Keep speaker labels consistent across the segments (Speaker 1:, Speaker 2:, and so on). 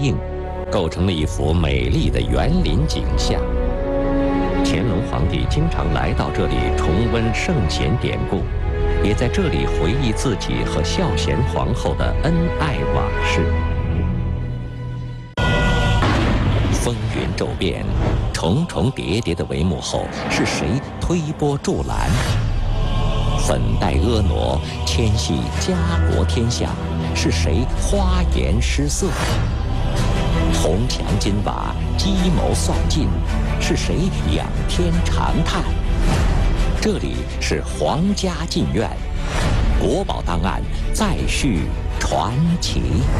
Speaker 1: 映，构成了一幅美丽的园林景象。乾隆皇帝经常来到这里重温圣贤典故，也在这里回忆自己和孝贤皇后的恩爱往事。风云骤变，重重叠叠的帷幕后，是谁推波助澜？粉黛婀娜，牵系家国天下，是谁花颜失色？红墙金瓦，计谋算尽，是谁仰天长叹？这里是皇家禁苑，国宝档案再续传奇。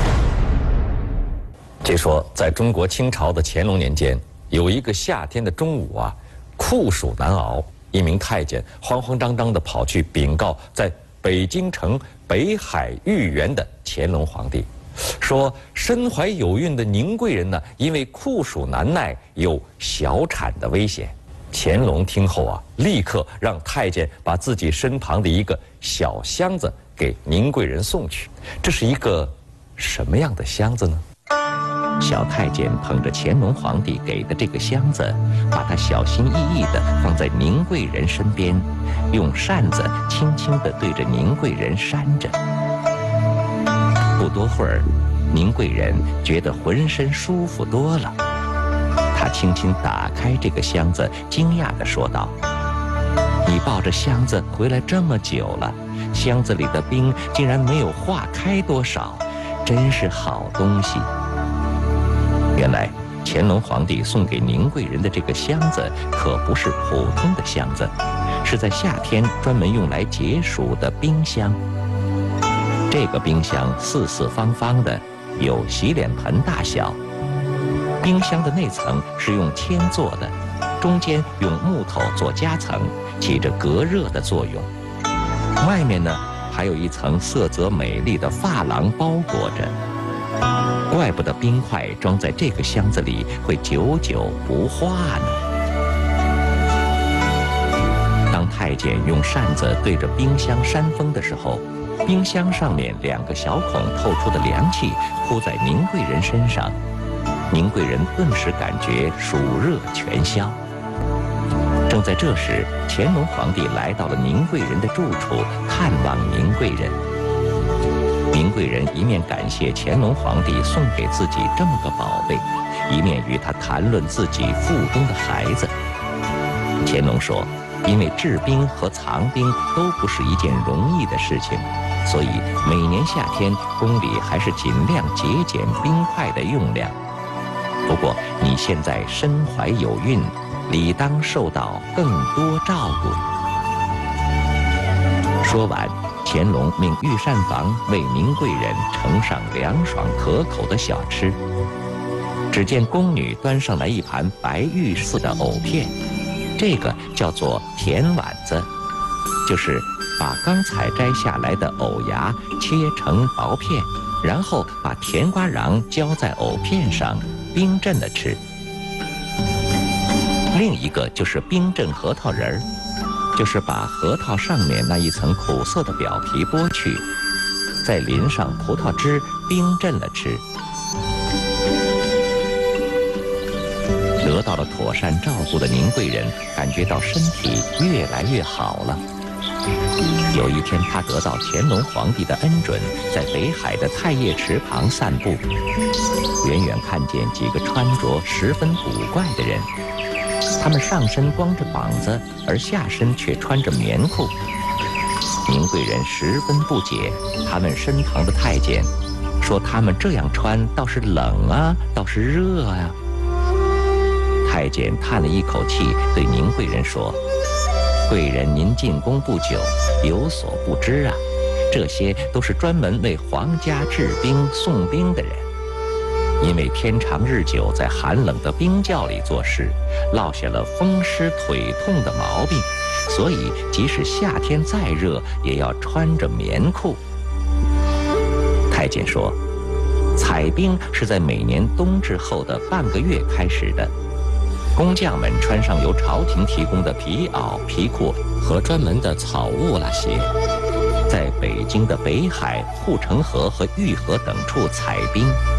Speaker 1: 据说，在中国清朝的乾隆年间，有一个夏天的中午啊，酷暑难熬，一名太监慌慌张张地跑去禀告在北京城北海御园的乾隆皇帝，说身怀有孕的宁贵人呢，因为酷暑难耐，有小产的危险。乾隆听后啊，立刻让太监把自己身旁的一个小箱子给宁贵人送去。这是一个什么样的箱子呢？小太监捧着乾隆皇帝给的这个箱子，把它小心翼翼地放在宁贵人身边，用扇子轻轻地对着宁贵人扇着。不多会儿，宁贵人觉得浑身舒服多了。他轻轻打开这个箱子，惊讶地说道：“你抱着箱子回来这么久了，箱子里的冰竟然没有化开多少，真是好东西。”原来，乾隆皇帝送给宁贵人的这个箱子可不是普通的箱子，是在夏天专门用来解暑的冰箱。这个冰箱四四方方的，有洗脸盆大小。冰箱的内层是用铅做的，中间用木头做夹层，起着隔热的作用。外面呢，还有一层色泽美丽的珐琅包裹着。怪不得冰块装在这个箱子里会久久不化呢。当太监用扇子对着冰箱扇风的时候，冰箱上面2个小孔透出的凉气扑在宁贵人身上，宁贵人顿时感觉暑热全消。正在这时，乾隆皇帝来到了宁贵人的住处，探望宁贵人。宁贵人一面感谢乾隆皇帝送给自己这么个宝贝，一面与他谈论自己腹中的孩子。乾隆说，因为制冰和藏冰都不是一件容易的事情，所以每年夏天宫里还是尽量节俭冰块的用量。不过你现在身怀有孕，理当受到更多照顾。说完，乾隆命御膳房为宁贵人盛上凉爽可口的小吃。只见宫女端上来一盘白玉似的藕片，这个叫做甜丸子，就是把刚采摘下来的藕芽切成薄片，然后把甜瓜瓤浇在藕片上，冰镇了吃。另一个就是冰镇核桃仁儿，就是把核桃上面那一层苦涩的表皮剥去，再淋上葡萄汁，冰镇了吃。得到了妥善照顾的宁贵人感觉到身体越来越好了。有一天，他得到乾隆皇帝的恩准，在北海的太液池旁散步，远远看见几个穿着十分古怪的人，他们上身光着膀子，而下身却穿着棉裤。宁贵人十分不解，他问身旁的太监，说他们这样穿倒是冷啊，倒是热啊。太监叹了一口气，对宁贵人说：“贵人您进宫不久，有所不知啊，这些都是专门为皇家制冰送冰的人。因为天长日久在寒冷的冰窖里做事，落下了风湿腿痛的毛病，所以即使夏天再热，也要穿着棉裤。”太监说：“采冰是在每年冬至后的半个月开始的。工匠们穿上由朝廷提供的皮袄、皮裤和专门的草雾啦鞋，在北京的北海、护城河和玉河等处采冰。